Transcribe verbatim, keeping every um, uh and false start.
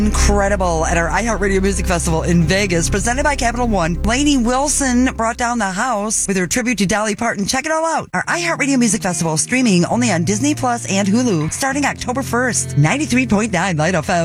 Incredible at our iHeartRadio Music Festival in Vegas, presented by Capital One. Lainey Wilson brought down the house with her tribute to Dolly Parton. Check it all out. Our iHeartRadio Music Festival streaming only on Disney Plus and Hulu starting October first. ninety-three point nine Light F M.